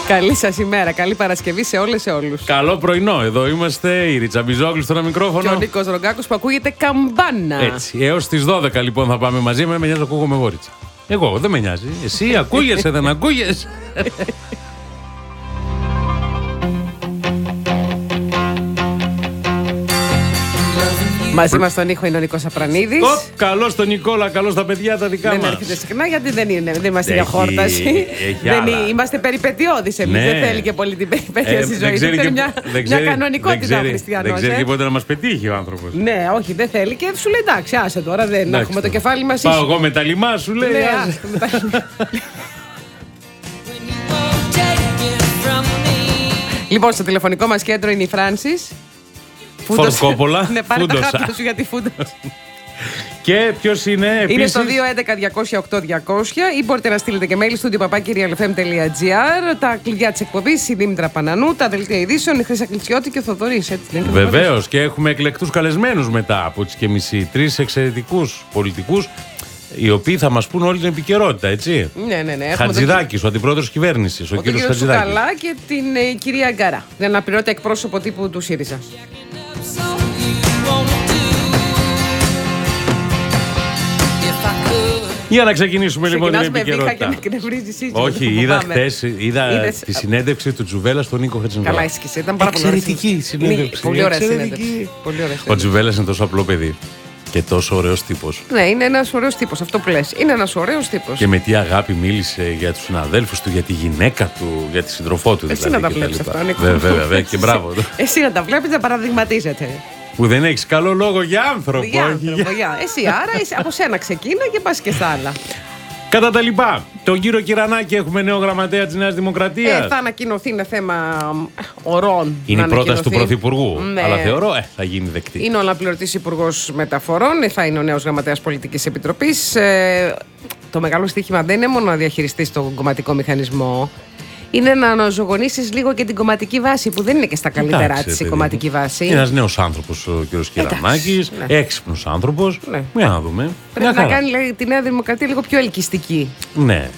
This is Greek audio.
Καλή σας ημέρα, καλή Παρασκευή σε όλες σε όλους. Καλό πρωινό, εδώ είμαστε η Ρίτσα Μπιζόγλου στο ένα μικρόφωνο. Και ο Νίκος Ρογκάκος που ακούγεται καμπάνα. Έτσι, έως τις 12 λοιπόν θα πάμε μαζί. Με νοιάζει, ακούγομαι εγώ, Ρίτσα. Εγώ, δεν με νοιάζει. Εσύ ακούγεσαι, δεν ακούγεσαι. Μαζί μας στον ήχο είναι ο Νίκος Απρανίδης. Καλώς τον Νικόλα, καλώς τα παιδιά τα δικά μας. Δεν έρχεται συχνά γιατί δεν είμαστε για χόρταση. Είμαστε περιπετειώδεις εμείς. Ναι. Δεν θέλει και πολύ την περιπέτεια στη ζωή. Θέλει μια κανονικότητα ο Χριστιανός. Δεν ξέρει και πότε να μας πετύχει ο άνθρωπος. Ναι, όχι, δεν θέλει και σου λέει εντάξει, άσε τώρα, δεν έχουμε το κεφάλι μας. Πάω εγώ με τα λιμά, σου λέει. Λοιπόν, στο τηλεφωνικό μας κέντρο είναι η Φράνσις. Φορκόπολα. Ναι, πάρε τα χάπια σου γιατί φούντος. Και ποιος είναι επίσης? Είναι στο 211-200-8200 ή μπορείτε να στείλετε και mail στο studio@realfm.gr. Τα κλειδιά της εκπομπής, η Δήμητρα Πανανού, τα δελτία ειδήσεων, η Χρύσα Κλητσιώτη και ο Θοδωρής. Βεβαίως, και έχουμε εκλεκτούς καλεσμένους μετά από τις και μισή. 3 εξαιρετικούς πολιτικούς, οι οποίοι θα μας πούν όλη την επικαιρότητα, έτσι. Ναι. Χατζηδάκης, ο αντιπρόεδρος κυβέρνησης, ο κύριος Χατζηδάκης. Καλά και την κυρία Γκαρά, την αναπληρώτη εκπρόσωπο τύπου του ΣΥΡΙΖΑ. Για να ξεκινήσουμε λοιπόν την επικαιρότητα. Και να εκνευρίζεις. Όχι, είδα τη συνέντευξη του Τζουβέλα στον Νίκο Χατζηνικολάου. Καλά, έσχυσε. Ήταν πάρα πολύ ωραία. Εξαιρετική συνέντευξη. Πολύ ωραία συνέντευξη. Ο Τζουβέλας είναι τόσο απλό παιδί. Και τόσο ωραίος τύπος. Ναι, είναι ένας ωραίος τύπος, αυτό που λες. Είναι ένας ωραίος τύπος. Και με τι αγάπη μίλησε για τους συναδέλφους του, για τη γυναίκα του, για τη σύντροφό του. Εσύ να τα βλέπεις αυτά, Νίκο. Βέβαια, και μπράβο. Εσύ να τα βλέπεις, να παραδειγματίζεται. Που δεν έχεις καλό λόγο για άνθρωπο. Εσύ άρα από σένα ξεκίνα και πας και στα άλλα. Κατά τα λοιπά, τον κύριο Κυρανάκη έχουμε νέο γραμματέα της Νέας Δημοκρατίας. Θα ανακοινωθεί, είναι θέμα ορών. Είναι η πρόταση του Πρωθυπουργού. Ναι. Αλλά θεωρώ θα γίνει δεκτή. Είναι ο αναπληρωτής Υπουργός Μεταφορών, θα είναι ο νέος γραμματέας Πολιτικής Επιτροπής. Το μεγάλο στοίχημα δεν είναι μόνο να διαχειριστείς τον κομματικό μηχανισμό. Είναι να αναζωογονήσεις λίγο και την κομματική βάση, που δεν είναι και στα καλύτερά της η κομματική βάση. Είναι ένας νέος άνθρωπος ο κ. Κυρανάκης, έξυπνος άνθρωπος. Ναι. Για να δούμε. Πρέπει να κάνει τη Νέα Δημοκρατία λίγο πιο ελκυστική. Ναι.